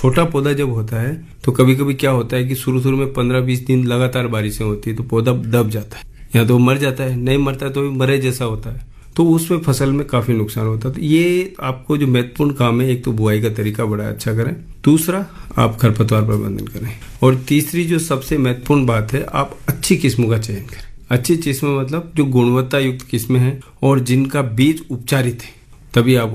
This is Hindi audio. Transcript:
छोटा पौधा जब होता है तो कभी कभी क्या होता है कि शुरू में 15-20 दिन लगातार बारिशें होती है तो पौधा दब जाता है या तो मर जाता है, नहीं मरता तो भी मरे जैसा होता है, तो उसमें फसल में काफी नुकसान होता है। तो ये आपको जो महत्वपूर्ण काम है, एक तो बुआई का तरीका बड़ा अच्छा करें, दूसरा आप खरपतवार प्रबंधन करें, और तीसरी जो सबसे महत्वपूर्ण बात है, आप अच्छी किस्मों का चयन करें। अच्छी किस्में मतलब जो गुणवत्ता युक्त किस्में हैं और जिनका बीज उपचारित है, तभी आप